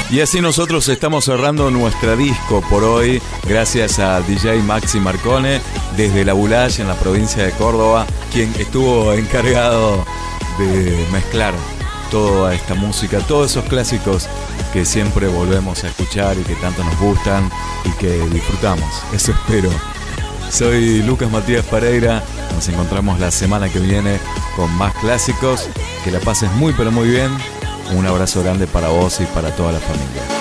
Y así nosotros estamos cerrando nuestra disco por hoy, gracias a DJ Maxi Marcone, desde La Boulaye en la provincia de Córdoba, quien estuvo encargado de mezclar toda esta música, todos esos clásicos que siempre volvemos a escuchar y que tanto nos gustan y que disfrutamos. Eso espero. Soy Lucas Matías Pereira, nos encontramos la semana que viene con más clásicos. Que la pases muy pero muy bien. Un abrazo grande para vos y para toda la familia.